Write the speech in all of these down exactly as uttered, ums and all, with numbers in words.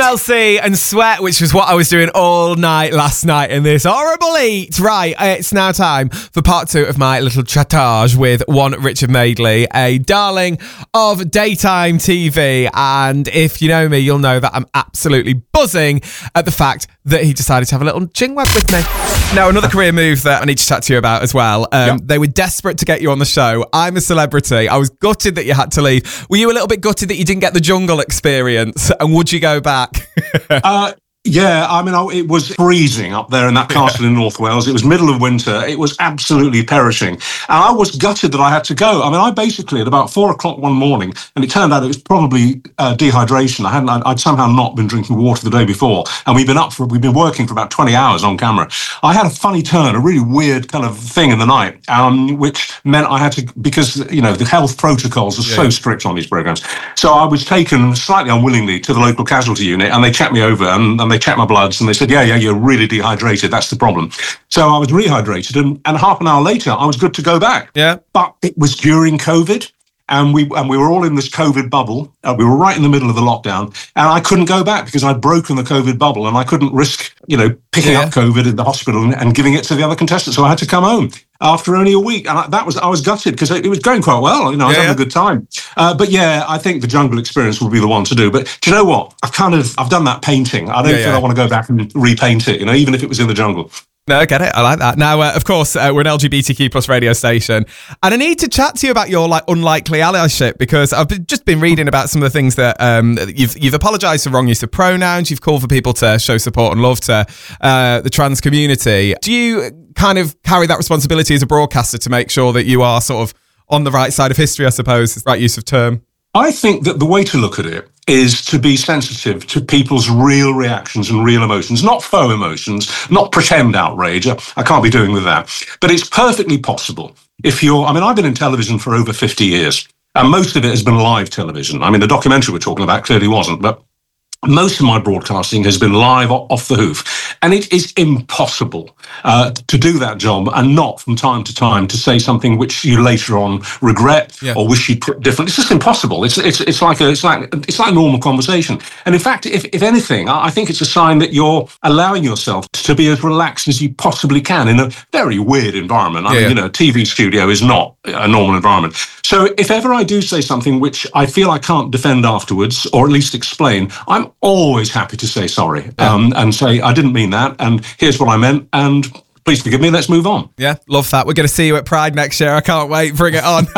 Mel C and Sweat, which was what I was doing all night last night in this horrible heat. Right, it's now time for part two of my little chattage with one Richard Madeley, a darling of daytime T V. And if you know me, you'll know that I'm absolutely buzzing at the fact that he decided to have a little chingwag with me. Now, another career move that I need to chat to you about as well. Um, yep. They were desperate to get you on the show. I'm a celebrity. I was gutted that you had to leave. Were you a little bit gutted that you didn't get the jungle experience? And would you go back? uh, yeah, I mean, it was freezing up there in that castle in North Wales. It was middle of winter. It was absolutely perishing. And I was gutted that I had to go. I mean, I basically, at about four o'clock one morning, and it turned out it was probably uh, dehydration. I hadn't, I'd, I'd somehow not been drinking water the day before. And we've been up for, we've been working for about twenty hours on camera. I had a funny turn, a really weird kind of thing in the night, um, which meant I had to, because, you know, the health protocols are yeah. so strict on these programs. So I was taken slightly unwillingly to the local casualty unit, and they checked me over and, and they checked my bloods, and they said, yeah, yeah, you're really dehydrated. That's the problem. So I was rehydrated, and, and half an hour later, I was good to go back. Yeah. But it was during COVID, and we and we were all in this COVID bubble. Uh, we were right in the middle of the lockdown, and I couldn't go back because I'd broken the COVID bubble, and I couldn't risk, you know, picking yeah. up COVID in the hospital and, and giving it to the other contestants. So I had to come home after only a week, and I, that was I was gutted because it was going quite well. You know, I was yeah, having yeah. a good time. Uh, but yeah, I think the jungle experience would be the one to do. But do you know what? I've kind of I've done that painting. I don't yeah, think yeah. I want to go back and repaint it. You know, even if it was in the jungle. No, I get it. I like that. Now, uh, of course, uh, we're an L G B T Q plus radio station, and I need to chat to you about your like unlikely allyship, because I've been, just been reading about some of the things that um, you've you've apologised for wrong use of pronouns. You've called for people to show support and love to uh, the trans community. Do you kind of carry that responsibility as a broadcaster to make sure that you are sort of on the right side of history, I suppose, is the right use of term? I think that the way to look at it is to be sensitive to people's real reactions and real emotions, not faux emotions, not pretend outrage. I can't be doing with that. But it's perfectly possible if you're, I mean, I've been in television for over fifty years, and most of it has been live television. I mean, the documentary we're talking about clearly wasn't, but most of my broadcasting has been live off the hoof, and it is impossible uh, to do that job and not from time to time to say something which you later on regret yeah. or wish you'd put different. It's just impossible. It's it's it's like a it's like it's like normal conversation. And in fact, if if anything, I think it's a sign that you're allowing yourself to be as relaxed as you possibly can in a very weird environment. I yeah, mean, yeah. you know, T V studio is not a normal environment. So if ever I do say something which I feel I can't defend afterwards, or at least explain, I'm always happy to say sorry yeah. um, and say, I didn't mean that, and here's what I meant, and please forgive me, let's move on. Yeah, love that. We're going to see you at Pride next year. I can't wait. Bring it on.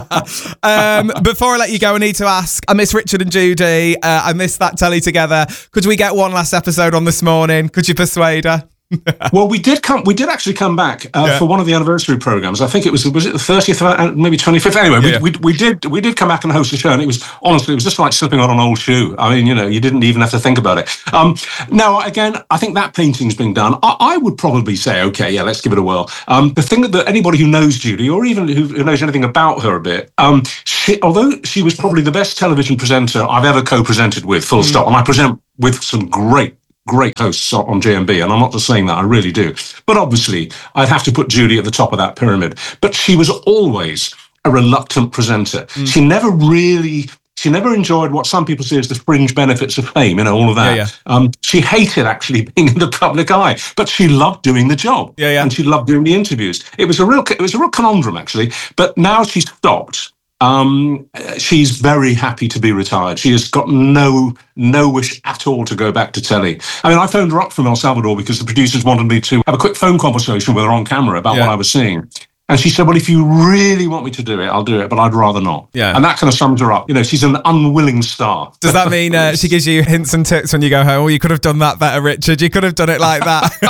um, before I let you go, I need to ask, I miss Richard and Judy. Uh, I miss that telly together. Could we get one last episode on this morning? Could you persuade her? Well, we did come. We did actually come back uh, yeah. for one of the anniversary programs. I think it was was it the thirtieth, maybe twenty-fifth. Anyway, yeah. we, we we did we did come back and host a show, and it was honestly it was just like slipping on an old shoe. I mean, you know, you didn't even have to think about it. Um, now, again, I think that painting's been done. I, I would probably say, okay, yeah, let's give it a whirl. Um, the thing that, that anybody who knows Judy, or even who, who knows anything about her a bit, um, she, although she was probably the best television presenter I've ever co-presented with, full mm. stop, and I present with some great. great hosts on J M B, and I'm not just saying that, I really do. But obviously, I'd have to put Judy at the top of that pyramid. But she was always a reluctant presenter. Mm. She never really, she never enjoyed what some people see as the fringe benefits of fame, you know, all of that. Yeah, yeah. Um, she hated actually being in the public eye, but she loved doing the job. Yeah, yeah. And she loved doing the interviews. It was a real, it was a real conundrum, actually. But now she's stopped. Um, she's very happy to be retired. She has got no no wish at all to go back to telly. I mean, I phoned her up from El Salvador because the producers wanted me to have a quick phone conversation with her on camera about yeah. what I was seeing. And she said, well, if you really want me to do it, I'll do it, but I'd rather not. Yeah. And that kind of sums her up. You know, she's an unwilling star. Does that mean uh, she gives you hints and tips when you go home? Oh, you could have done that better, Richard. You could have done it like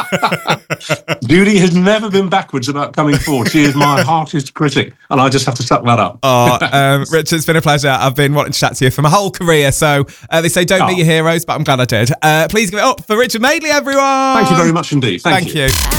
that. Judy has never been backwards about coming forward. She is my harshest critic, and I just have to suck that up. Oh, um, Richard, it's been a pleasure. I've been wanting to chat to you for my whole career. So uh, they say don't oh. meet your heroes, but I'm glad I did. Uh, please give it up for Richard Madeley, everyone. Thank you very much indeed. Thank, Thank you. you.